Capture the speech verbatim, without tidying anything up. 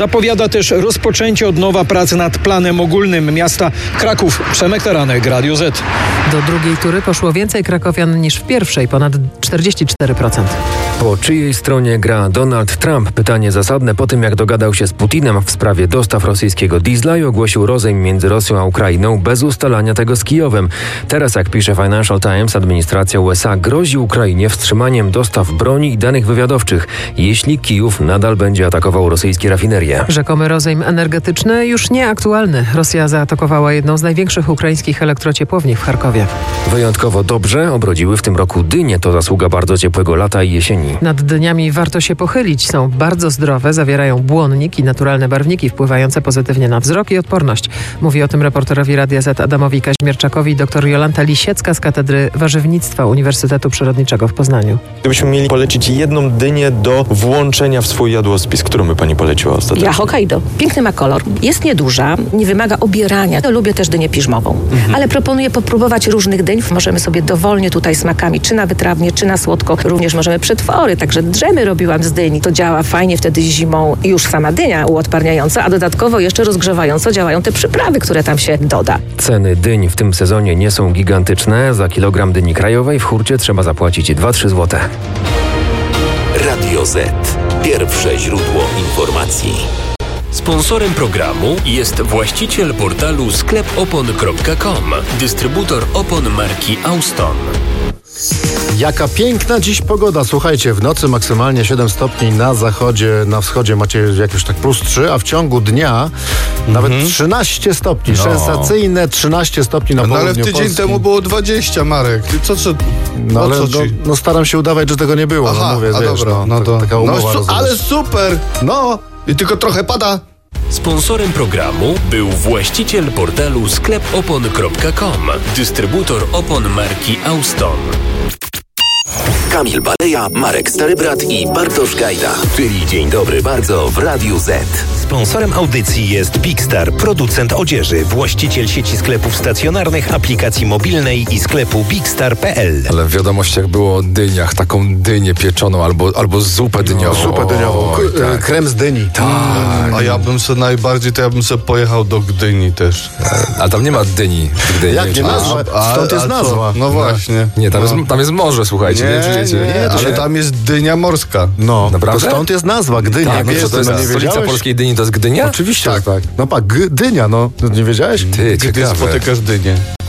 Zapowiada też rozpoczęcie od nowa pracy nad planem ogólnym miasta Kraków. Przemek Taranek, Radio Z. Do drugiej tury poszło więcej krakowian niż w pierwszej, ponad czterdzieści cztery procent. Po czyjej stronie gra Donald Trump? Pytanie zasadne po tym, jak dogadał się z Putinem w sprawie dostaw rosyjskiego diesla i ogłosił rozejm między Rosją a Ukrainą bez ustalania tego z Kijowem. Teraz, jak pisze Financial Times, administracja U S A grozi Ukrainie wstrzymaniem dostaw broni i danych wywiadowczych, jeśli Kijów nadal będzie atakował rosyjskie rafinerie. Rzekomy rozejm energetyczny już nieaktualny. Rosja zaatakowała jedną z największych ukraińskich elektrociepłowni w Charkowie. Wyjątkowo dobrze obrodziły w tym roku dynie. To zasługa bardzo ciepłego lata i jesieni. Nad dyniami warto się pochylić. Są bardzo zdrowe, zawierają błonnik i naturalne barwniki wpływające pozytywnie na wzrok i odporność. Mówi o tym reporterowi Radia Z Adamowi Kaźmierczakowi dr Jolanta Lisiecka z Katedry Warzywnictwa Uniwersytetu Przyrodniczego w Poznaniu. Gdybyśmy mieli polecić jedną dynię do włączenia w swój jadłospis, którą by pani poleciła ostatecznie? Ja Hokkaido. Piękny ma kolor. Jest nieduża, nie wymaga obierania. Ja lubię też dynię piżmową. Mhm. Ale proponuję popróbować różnych dyń. Możemy sobie dowolnie tutaj smakami, czy na wytrawnie, czy na słodko. Również możemy przetwory, także drzemy robiłam z dyni. To działa fajnie wtedy zimą już sama dynia uodparniająca, a dodatkowo jeszcze rozgrzewająco działają te przyprawy, które tam się doda. Ceny dyń w tym sezonie nie są gigantyczne. Za kilogram dyni krajowej w hurcie trzeba zapłacić dwa trzy złote. Radio Z. Pierwsze źródło informacji. Sponsorem programu jest właściciel portalu sklep opon kropka com, dystrybutor opon marki Auston. Jaka piękna dziś pogoda. Słuchajcie, w nocy maksymalnie siedem stopni na zachodzie, na wschodzie macie jakieś tak plus trzy, a w ciągu dnia mm-hmm. nawet trzynaście stopni. No. Sensacyjne trzynaście stopni na no, południu ale w tydzień Polski. temu było dwadzieścia, Marek. Ty co, co, no, ale co no, no staram się udawać, że tego nie było. Aha, no, mówię, a wiesz, dobra, no, no to... taka umowa, no, su- ale super! No, i tylko trochę pada. Sponsorem programu był właściciel portalu sklep opon kropka com, dystrybutor opon marki Auston. Kamil Baleja, Marek Starybrat i Bartosz Gajda, czyli Dzień Dobry Bardzo w Radiu Z. Sponsorem audycji jest Big Star, producent odzieży, właściciel sieci sklepów stacjonarnych, aplikacji mobilnej i sklepu bigstar kropka p l. Ale w wiadomościach było o dyniach, taką dynię pieczoną albo, albo zupę dyniową. No, zupę dyniową, Oj, tak. krem z dyni. Tak. A ja bym sobie najbardziej, to ja bym sobie pojechał do Gdyni też. Ale tam nie ma dyni w Gdyni. Jak nie nazwa? Stąd jest nazwa. No właśnie. Nie, tam, no. jest, tam jest morze, słuchajcie. Nie, nie, wiecie. nie, ale się... tam jest dynia morska. No, naprawdę? to stąd jest nazwa, Gdynia. Tak, Wiesz, to, to jest no, nie stolica wiedziałeś? polskiej Dyni, to jest Gdynia? Oczywiście, tak. tak. No pa, Dynia, no. Nie wiedziałeś? Ty, Gdy ciekawe. spotykasz dynię.